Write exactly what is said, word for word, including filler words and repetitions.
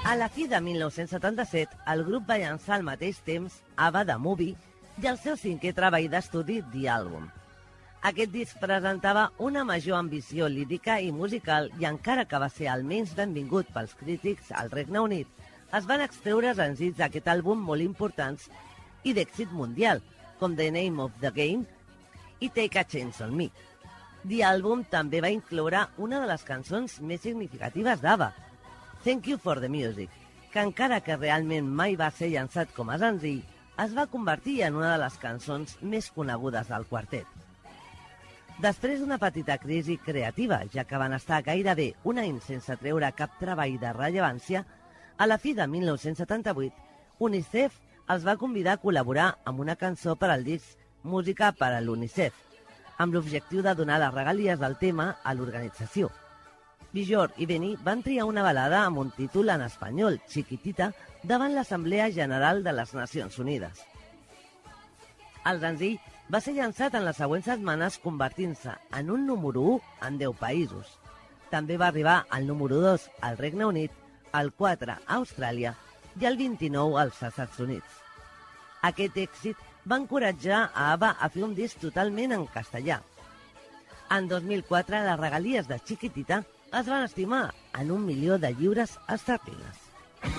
A la fi de mil nou-cents setanta-set, el grup va llançar al mateix temps Ava The Movie i el seu cinquè treball d'estudi, The Album. Aquest disc presentava una major ambició lírica i musical i encara que va ser el menys benvingut pels crítics al Regne Unit, es van extreure senzills d'aquest àlbum molt importants i d'èxit mundial, com The Name of the Game i Take a Chance on Me. The Album també va incloure una de les cançons més significatives d'Ava, Thank You for the Music, que encara que realment mai va ser llançat com a senzill, es va convertir en una de les cançons més conegudes del quartet. Després d'una petita crisi creativa, ja que van estar gairebé un any sense treure cap treball de rellevància, a la fi de mil nou-cents setanta-vuit, UNICEF els va convidar a col·laborar amb una cançó per al disc Música per a l'UNICEF, amb l'objectiu de donar les regalies del tema a l'organització. Björk i Benny van triar una balada amb un títol en espanyol, Chiquitita, davant l'Assemblea General de les Nacions Unides. El senzill va ser llançat en les següents setmanes convertint-se en un número u en deu països. També va arribar al número dos al Regne Unit, al quatre a Austràlia i al vint-i-nou als Estats Units. Aquest èxit va encoratjar a Ava a fer un disc totalment en castellà. En dos mil quatre, les regalies de Chiquitita es van estimar en un milió de lliures esterlines.